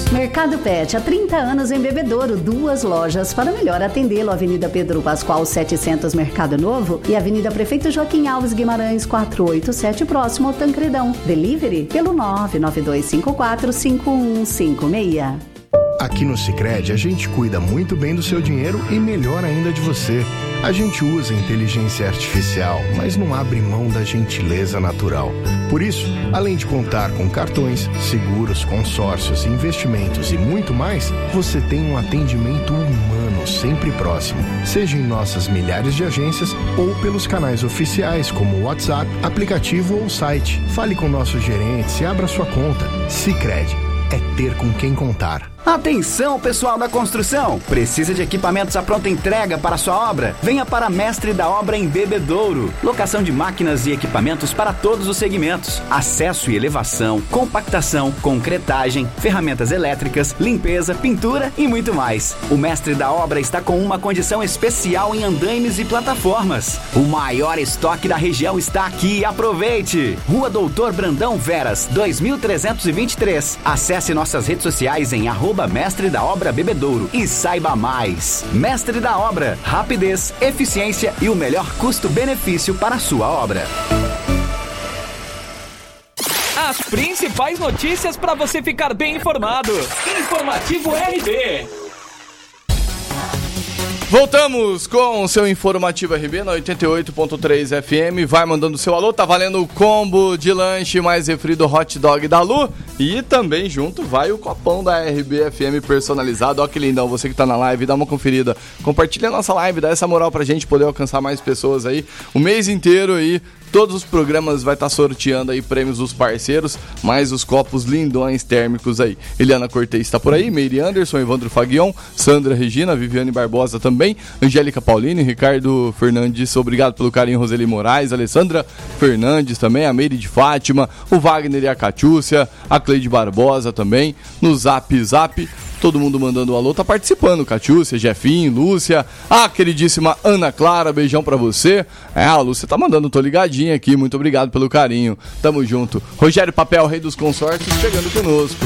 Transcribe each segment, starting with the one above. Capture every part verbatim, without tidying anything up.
Mercado Pet, há trinta anos em Bebedouro, duas lojas para melhor atendê-lo. Avenida Pedro Pascoal setecentos, Mercado Novo, e Avenida Prefeito Joaquim Alves Guimarães quatrocentos e oitenta e sete, próximo ao Tancredão. Delivery pelo nove nove dois cinco quatro cinco um cinco seis. Aqui no Sicredi, a gente cuida muito bem do seu dinheiro e melhor ainda de você. A gente usa inteligência artificial, mas não abre mão da gentileza natural. Por isso, além de contar com cartões, seguros, consórcios, investimentos e muito mais, você tem um atendimento humano sempre próximo, seja em nossas milhares de agências ou pelos canais oficiais como o WhatsApp, aplicativo ou site. Fale com nossos gerentes e abra sua conta. Sicredi é ter com quem contar. Atenção, pessoal da construção! Precisa de equipamentos à pronta entrega para sua obra? Venha para Mestre da Obra em Bebedouro. Locação de máquinas e equipamentos para todos os segmentos. Acesso e elevação, compactação, concretagem, ferramentas elétricas, limpeza, pintura e muito mais. O Mestre da Obra está com uma condição especial em andaimes e plataformas. O maior estoque da região está aqui. Aproveite! Rua Doutor Brandão Veras, dois mil trezentos e vinte e três. Acesse nossas redes sociais em arroba Mestre da Obra Bebedouro e saiba mais. Mestre da Obra, rapidez, eficiência e o melhor custo-benefício para a sua obra. As principais notícias para você ficar bem informado. Informativo R B. Voltamos com o seu Informativo R B na oitenta e oito ponto três F M. Vai mandando seu alô, tá valendo o combo de lanche mais refri do hot dog da Lu. E também junto vai o copão da R B F M personalizado. Ó que lindão, você que tá na live, dá uma conferida. Compartilha a nossa live, dá essa moral pra gente poder alcançar mais pessoas aí. O mês inteiro aí, todos os programas vai estar sorteando aí prêmios dos parceiros, mais os copos lindões térmicos aí. Eliana Cortez está por aí, Meire Anderson, Evandro Faguion, Sandra Regina, Viviane Barbosa também, Angélica Paulini, Ricardo Fernandes, obrigado pelo carinho, Roseli Moraes, Alessandra Fernandes também, a Meire de Fátima, o Wagner e a Catiúcia, a Cleide Barbosa também, no Zap Zap. Todo mundo mandando um alô, tá participando. Catiúcia, Jefinho, Lúcia, a queridíssima Ana Clara, beijão pra você. É, a Lúcia tá mandando, tô ligadinha aqui, muito obrigado pelo carinho. Tamo junto. Rogério Papel, rei dos consórcios, chegando conosco.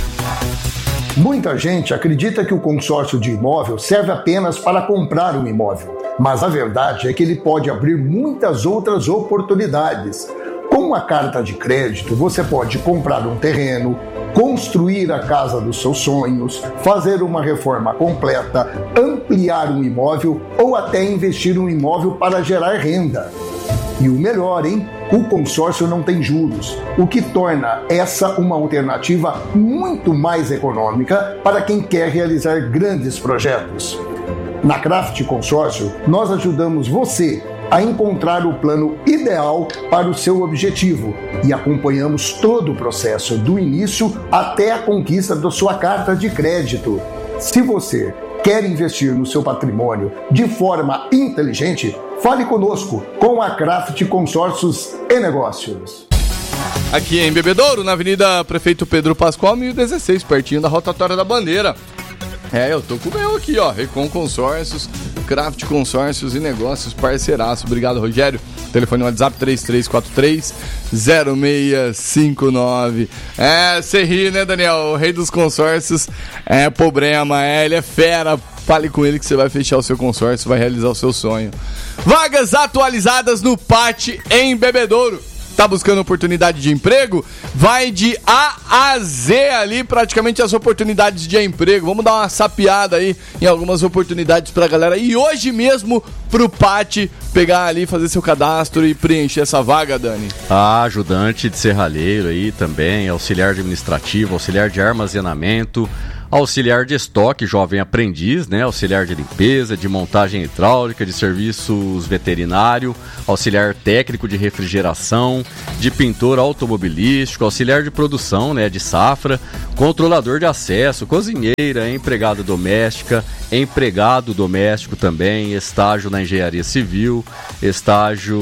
Muita gente acredita que o consórcio de imóvel serve apenas para comprar um imóvel, mas a verdade é que ele pode abrir muitas outras oportunidades. Com a carta de crédito, você pode comprar um terreno, construir a casa dos seus sonhos, fazer uma reforma completa, ampliar um imóvel ou até investir um imóvel para gerar renda. E o melhor, hein? O consórcio não tem juros, o que torna essa uma alternativa muito mais econômica para quem quer realizar grandes projetos. Na Craft Consórcio, nós ajudamos você a encontrar o plano ideal para o seu objetivo e acompanhamos todo o processo, do início até a conquista da sua carta de crédito. Se você quer investir no seu patrimônio de forma inteligente, fale conosco com a Craft Consórcios e Negócios. Aqui em Bebedouro, na Avenida Prefeito Pedro Pascoal, mil e dezesseis, pertinho da Rotatória da Bandeira. É, eu tô com o meu aqui, ó, Recon Consórcios, Craft Consórcios e Negócios, parceiraço. Obrigado, Rogério. Telefone WhatsApp três três quatro três zero seis cinco nove. É, você ri, né, Daniel? O rei dos consórcios é problema, é, ele é fera. Fale com ele que você vai fechar o seu consórcio, vai realizar o seu sonho. Vagas atualizadas no Pati em Bebedouro. Tá buscando oportunidade de emprego? Vai de A a Z ali, praticamente as oportunidades de emprego. Vamos dar uma sapeada aí em algumas oportunidades pra galera. E hoje mesmo pro Pati pegar ali, fazer seu cadastro e preencher essa vaga, Dani. Ah, ajudante de serralheiro aí também, auxiliar administrativo, auxiliar de armazenamento, auxiliar de estoque, jovem aprendiz, né? Auxiliar de limpeza, de montagem hidráulica, de serviços veterinário, auxiliar técnico de refrigeração, de pintor automobilístico, auxiliar de produção, né? De safra, controlador de acesso, cozinheira, empregada doméstica, empregado doméstico também, estágio na engenharia civil, estágio,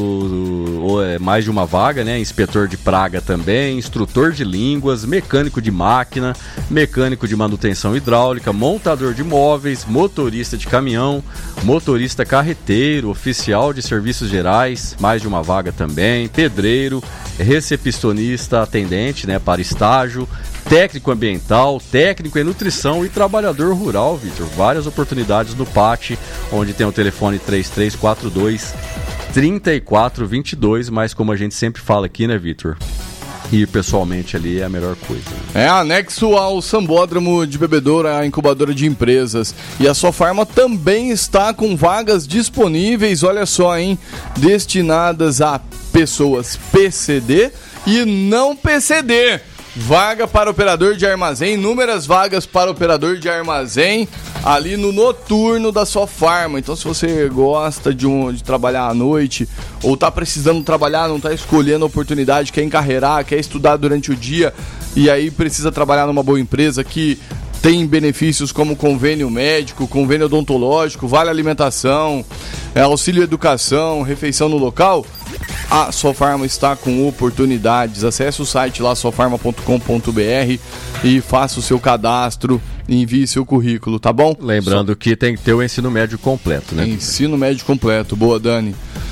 ou é, mais de uma vaga, né? Inspetor de praga também, instrutor de línguas, mecânico de máquina, mecânico de manutenção hidráulica, montador de móveis, motorista de caminhão, motorista carreteiro, oficial de serviços gerais, mais de uma vaga também, pedreiro, recepcionista atendente, né, para estágio, técnico ambiental, técnico em nutrição e trabalhador rural, Vitor. Várias oportunidades no P A T, onde tem o telefone três três quatro dois, três quatro dois dois, mas como a gente sempre fala aqui, né, Vitor? E pessoalmente ali é a melhor coisa. É anexo ao Sambódromo de Bebedouro, a incubadora de empresas. E a Sofarma também está com vagas disponíveis, olha só, hein? Destinadas a pessoas P C D e não P C D. Vaga para operador de armazém, inúmeras vagas para operador de armazém ali no noturno da Sofarma. Então, se você gosta de, um, de trabalhar à noite ou está precisando trabalhar, não está escolhendo a oportunidade, quer encarreirar, quer estudar durante o dia e aí precisa trabalhar numa boa empresa que tem benefícios como convênio médico, convênio odontológico, vale alimentação, é, auxílio educação, refeição no local, a Sofarma está com oportunidades. Acesse o site lá, sofarma ponto com ponto b r e faça o seu cadastro e envie seu currículo, tá bom? Lembrando Só... que tem que ter o ensino médio completo, né? Ensino médio completo, boa, Dani.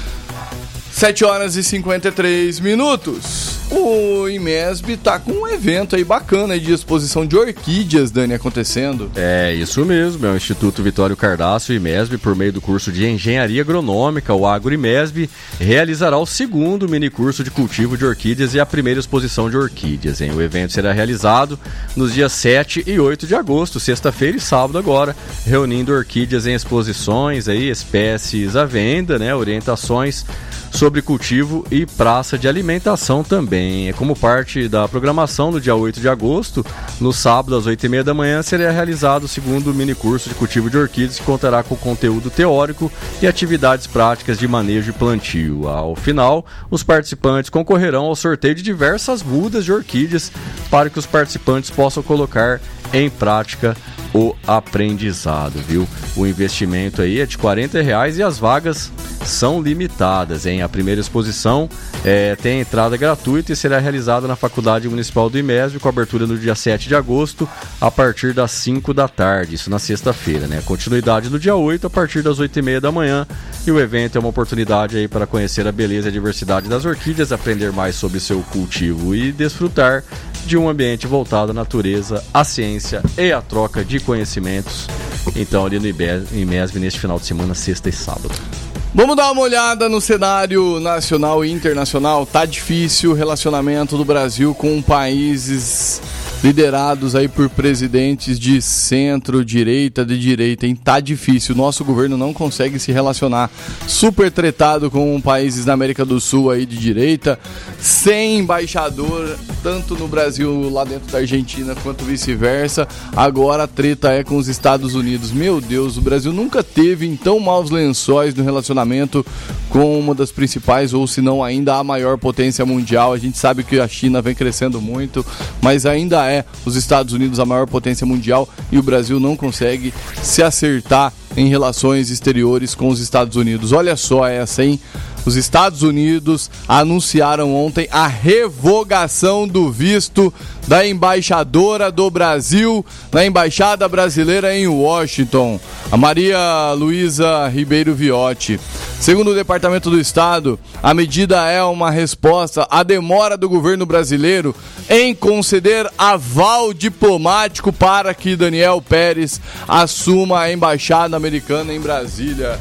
sete horas e cinquenta e três minutos. O IMESB está com um evento aí bacana de exposição de orquídeas, Dani, acontecendo. É, isso mesmo, é o Instituto Vitório Cardassio, o IMESB, por meio do curso de Engenharia Agronômica, o Agro-IMESB, realizará o segundo minicurso de cultivo de orquídeas e a primeira exposição de orquídeas, hein? O evento será realizado nos dias sete e oito de agosto, sexta-feira e sábado agora, reunindo orquídeas em exposições, aí, espécies à venda, né, orientações sobre cultivo e praça de alimentação também. É como parte da programação no dia oito de agosto, no sábado às oito e meia da manhã, será realizado o segundo minicurso de cultivo de orquídeas, que contará com conteúdo teórico e atividades práticas de manejo e plantio. Ao final, os participantes concorrerão ao sorteio de diversas mudas de orquídeas para que os participantes possam colocar em prática o aprendizado, viu? O investimento aí é de quarenta reais e as vagas são limitadas, hein? A primeira exposição é, tem entrada gratuita e será realizada na Faculdade Municipal do IMESB, com abertura no dia sete de agosto, a partir das cinco da tarde, isso na sexta-feira, né? Continuidade no dia oito, a partir das oito e meia da manhã, e o evento é uma oportunidade aí para conhecer a beleza e a diversidade das orquídeas, aprender mais sobre seu cultivo e desfrutar de um ambiente voltado à natureza, à ciência e à troca de conhecimentos. Então, ali no IMESB, neste final de semana, sexta e sábado. Vamos dar uma olhada no cenário nacional e internacional. Tá difícil o relacionamento do Brasil com países liderados aí por presidentes de centro-direita, de direita, hein? Tá difícil. O nosso governo não consegue se relacionar. Super tretado com países da América do Sul aí de direita, sem embaixador, tanto no Brasil, lá dentro da Argentina, quanto vice-versa. Agora a treta é com os Estados Unidos. Meu Deus, o Brasil nunca teve em tão maus lençóis no relacionamento com uma das principais, ou se não ainda a maior potência mundial. A gente sabe que a China vem crescendo muito, mas ainda é os Estados Unidos a maior potência mundial e o Brasil não consegue se acertar em relações exteriores com os Estados Unidos. Olha só essa, hein? Os Estados Unidos anunciaram ontem a revogação do visto da embaixadora do Brasil na Embaixada Brasileira em Washington, a Maria Luísa Ribeiro Viotti. Segundo o Departamento do Estado, a medida é uma resposta à demora do governo brasileiro em conceder aval diplomático para que Daniel Pérez assuma a embaixada americana em Brasília.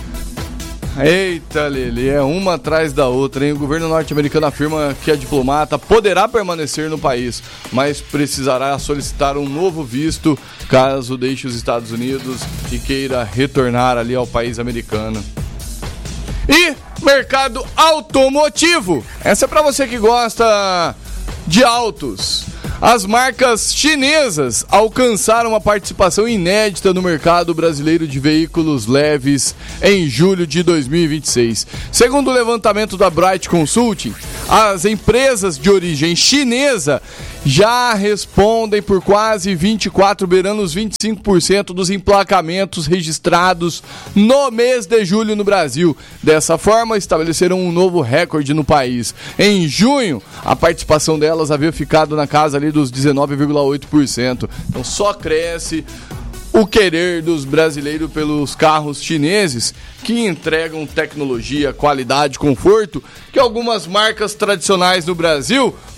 Eita, Lili, é uma atrás da outra, hein? O governo norte-americano afirma que a diplomata poderá permanecer no país, mas precisará solicitar um novo visto caso deixe os Estados Unidos e queira retornar ali ao país americano. E mercado automotivo. Essa é para você que gosta de autos. As marcas chinesas alcançaram uma participação inédita no mercado brasileiro de veículos leves em julho de dois mil e vinte e seis. Segundo o levantamento da Bright Consulting, as empresas de origem chinesa já respondem por quase vinte e quatro, beirando os vinte e cinco por cento dos emplacamentos registrados no mês de julho no Brasil. Dessa forma, estabeleceram um novo recorde no país. Em junho, a participação delas havia ficado na casa ali dos dezenove vírgula oito por cento. Então só cresce o querer dos brasileiros pelos carros chineses, que entregam tecnologia, qualidade, conforto, que algumas marcas tradicionais no Brasil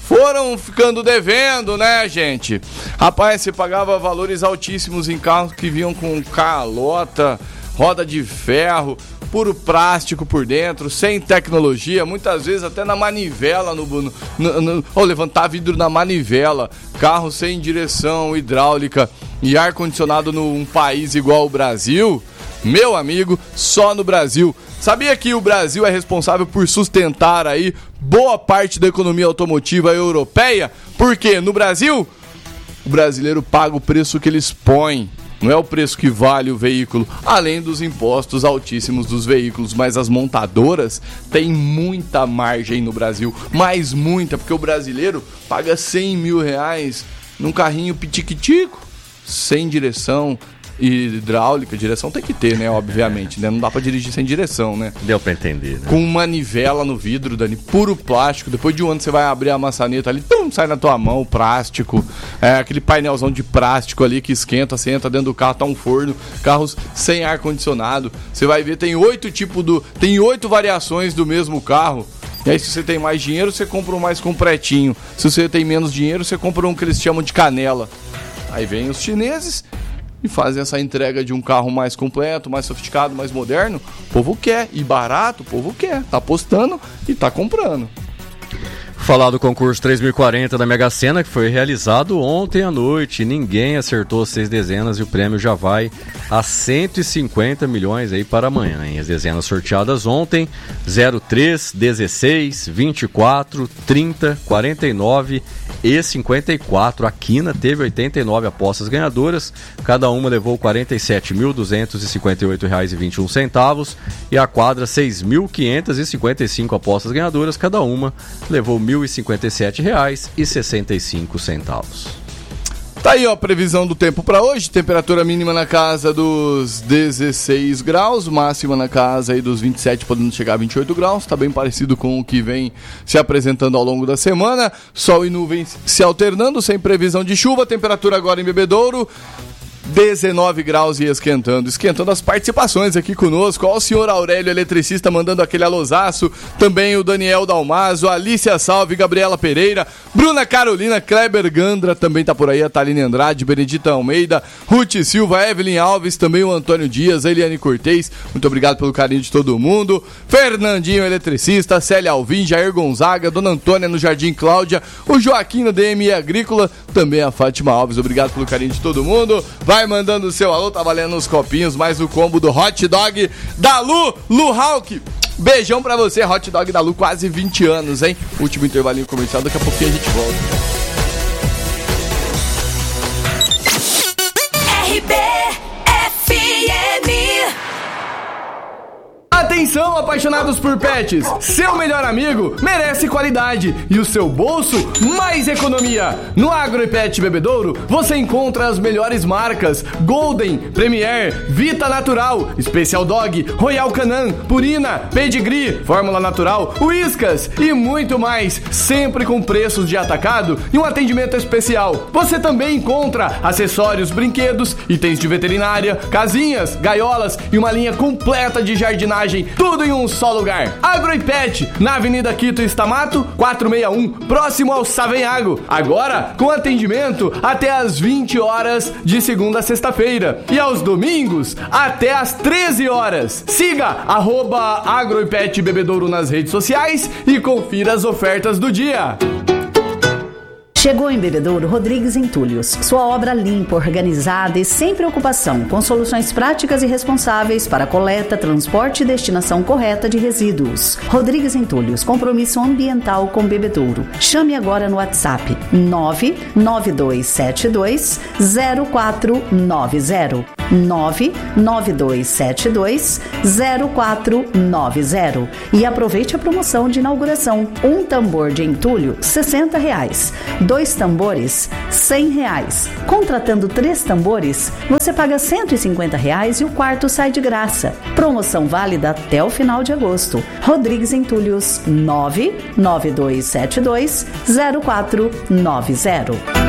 foram ficando devendo, né, gente? Rapaz, você pagava valores altíssimos em carros que vinham com calota, roda de ferro, puro plástico por dentro, sem tecnologia, muitas vezes até na manivela, no, no, no, no ou levantar vidro na manivela, carro sem direção hidráulica e ar-condicionado num país igual o Brasil. Meu amigo, só no Brasil. Sabia que o Brasil é responsável por sustentar aí boa parte da economia automotiva europeia? Porque no Brasil, o brasileiro paga o preço que eles põem. Não é o preço que vale o veículo, além dos impostos altíssimos dos veículos. Mas as montadoras têm muita margem no Brasil, mas muita, porque o brasileiro paga cem mil reais num carrinho pitiquitico, sem direção hidráulica. Direção tem que ter, né, obviamente, né? Não dá pra dirigir sem direção, né? Deu pra entender, né? Com manivela no vidro, Dani, puro plástico. Depois de um ano você vai abrir a maçaneta ali, tum, sai na tua mão o plástico. É aquele painelzão de plástico ali que esquenta, você entra dentro do carro, tá um forno. Carros sem ar-condicionado. Você vai ver, tem oito tipos do... Tem oito variações do mesmo carro. E aí, se você tem mais dinheiro, você compra um mais completinho. Se você tem menos dinheiro, você compra um que eles chamam de canela. Aí vem os chineses e fazem essa entrega de um carro mais completo, mais sofisticado, mais moderno. O povo quer, e barato, o povo quer. Tá apostando e tá comprando. Falar do concurso três mil e quarenta da Mega Sena, que foi realizado ontem à noite. Ninguém acertou seis dezenas e o prêmio já vai a cento e cinquenta milhões aí para amanhã, hein? As dezenas sorteadas ontem: zero três, dezesseis, vinte e quatro, trinta, quarenta e nove e cinquenta e quatro. A Quina teve oitenta e nove apostas ganhadoras, cada uma levou quarenta e sete mil duzentos e cinquenta e oito reais e vinte e um centavos, e a quadra seis mil quinhentas e cinquenta e cinco apostas ganhadoras, cada uma levou mil e cinquenta e sete reais e sessenta e cinco centavos. Tá aí, ó, a previsão do tempo para hoje. Temperatura mínima na casa dos dezesseis graus, máxima na casa aí dos vinte e sete, podendo chegar a vinte e oito graus. Tá bem parecido com o que vem se apresentando ao longo da semana. Sol e nuvens se alternando, sem previsão de chuva. Temperatura agora em Bebedouro, dezenove graus e esquentando. Esquentando as participações aqui conosco. Ó, o senhor Aurélio, eletricista, mandando aquele alôzaço. Também o Daniel Dalmazo, Alicia Salve, Gabriela Pereira, Bruna Carolina, Kleber Gandra, também tá por aí a Thaline Andrade, Benedita Almeida, Ruth Silva, Evelyn Alves, também o Antônio Dias, a Eliane Cortez. Muito obrigado pelo carinho de todo mundo. Fernandinho, eletricista, Célia Alvim, Jair Gonzaga, Dona Antônia no Jardim Cláudia, o Joaquim no D M I Agrícola, também a Fátima Alves. Obrigado pelo carinho de todo mundo. Vai mandando o seu alô, tá valendo uns copinhos, mais o combo do Hot Dog da Lu, Lu Hawk. Beijão pra você, Hot Dog da Lu, quase vinte anos, hein? Último intervalinho comercial, daqui a pouquinho a gente volta. R B F M. Atenção, apaixonados por pets! Seu melhor amigo merece qualidade e o seu bolso mais economia. No AgroPet Bebedouro você encontra as melhores marcas: Golden, Premier, Vita Natural, Special Dog, Royal Canin, Purina, Pedigree, Fórmula Natural, Whiskas e muito mais, sempre com preços de atacado e um atendimento especial. Você também encontra acessórios, brinquedos, itens de veterinária, casinhas, gaiolas e uma linha completa de jardinagem, tudo em um só lugar. AgroPet, na Avenida Quito Estamato, quatrocentos e sessenta e um, próximo ao Savenhago. Agora com atendimento até às vinte horas de segunda a sexta-feira e aos domingos até às treze horas. Siga arroba AgroPet Bebedouro nas redes sociais e confira as ofertas do dia. Chegou em Bebedouro Rodrigues Entulhos, sua obra limpa, organizada e sem preocupação, com soluções práticas e responsáveis para coleta, transporte e destinação correta de resíduos. Rodrigues Entulhos, compromisso ambiental com Bebedouro. Chame agora no WhatsApp nove nove dois sete dois zero quatro nove zero. nove nove dois sete dois zero quatro nove zero e aproveite a promoção de inauguração. Um tambor de entulho, sessenta reais. Dois tambores, cem reais. Contratando três tambores, você paga cento e cinquenta reais e o quarto sai de graça. Promoção válida até o final de agosto. Rodrigues Entulhos, nove nove dois sete dois zero quatro nove zero.